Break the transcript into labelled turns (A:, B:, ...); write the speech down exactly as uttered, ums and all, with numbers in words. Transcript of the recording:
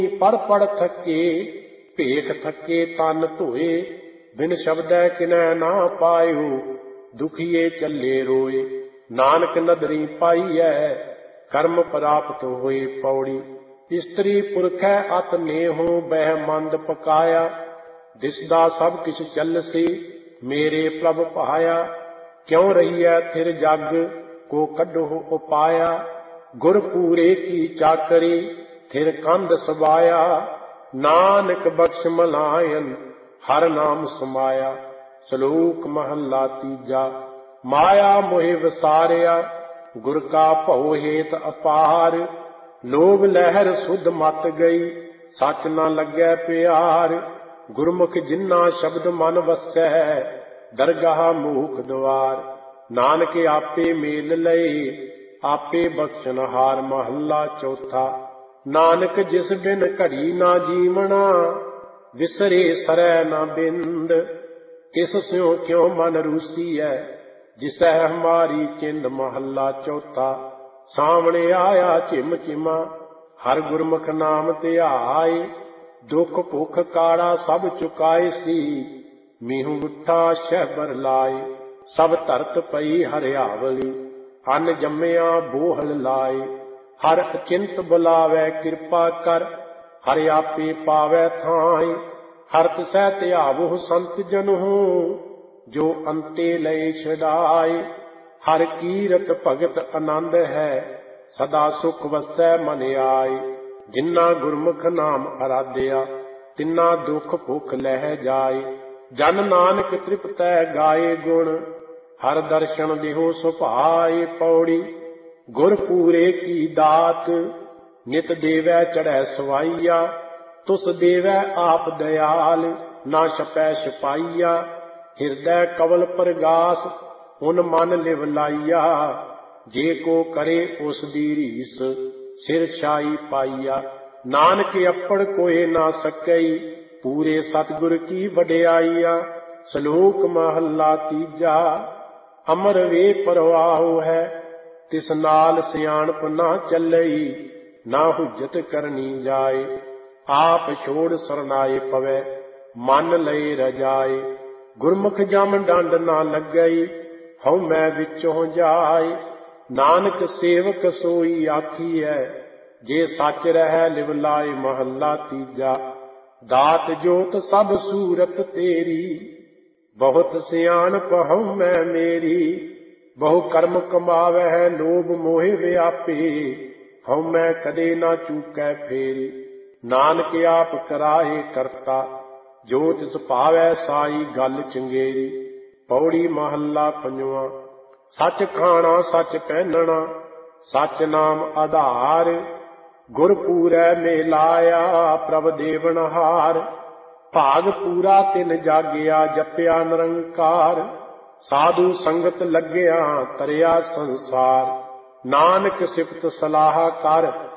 A: पढ़ पढ़ थके भेख थके तन धोए, बिन शब्दै किनै ना पायो, दुखिए चले रोए। नानक नदरी पाईऐ कर्म प्राप्त होए। पौड़ी इस्त्री पुरखै अत नेहो, बह मंद पकाया, दिसदा सब किछ चलसी, मेरे प्रभ पाया। क्यों रहिए थिर जग को कढो उपाया, गुर पूरे की चाकरी थिर कंध सबाया। नानक बख्श मलायन हर नाम समाया। श्लोक महला तीजा। माया मोहि विसारिया, गुर का भउ हेत अपार। लोभ लहर सुध मत गई, सच न लगे प्यार। गुरमुख जिन्ना शब्द मन वसै, दरगाह मूख द्वार। नानक आपे मेल लए, आपे बख्शनहार। महला चौथा। नानक जिस बिन घड़ी ना जीवना, विसरे सरै न बिंद। तिस स्यों क्यों मन रूसीऐ, जिसै हमारी चिंद। महला चौथा। सावणे आया झिम झिमा, हर गुरमुख नाम ध्याए। दुख भुख काड़ा सब चुकाए सी, मीहू उठा शहबर लाए। सब धरत पई हरियावली, अन जम्मिया बोहल लाए। हर अचिंत बुलावै कृपा कर, हर आपे पावै थाई। हर तिसै ध्यावो संत जनहु, जो अंते लय छुड़ाए। हर कीरत भगत आनंद है, सदा सुख वसै मन आए। जिन्ना गुरमुख नाम आराध्या, तिन्ना दुख भुख लह जाए। जन नानक तृप्तै गाए गुण, हर दर्शन देहो सुभाए। पौड़ी गुर पूरे की दात, नित देवै चढ़ै सवाइया। तुस देवै आप दयाल, ना छपै सिपाइया। हिरदै कवल प्रगास, उन मन लिव लाइया। जे को करे उस दी रीस, सिर छाई पाइया। नानक अपड़ कोई ना सकई, पूरे सतगुर की वड्याइया। श्लोक महला तीजा। अमर वे परवाहु है, तिस नाल सियाणप ना चलई। ना हुज्जत करनी जाए, आप छोड़ सरनाए पवै, मन लय रजाए। गुरमुख जम डंड ना लगई, हਉ मैं विचों जाए। नानक सेवक सोई आखीऐ, जे सच रहै लिव लाए। महला तीजा। दात जोत सब सूरत तेरी, बहुत सियाणप हਉ मैं मेरी। बहु कर्म कमावै लोभ मोहि व्यापी, हਉ मैं कदे ना चूकै फेरी। नानक आप कराए करता, जो तिस भावै साई गल चंगेरी। पौड़ी महला पंजवा। सच खाना सच पहनना, सच नाम आधार। गुर पूरै मेलाया, प्रभ देवनहार। भाग पूरा तिन जागिया, जपिया निरंकार। साधु संगत लग्या, तरिया संसार। नानक सिफत सलाह कर,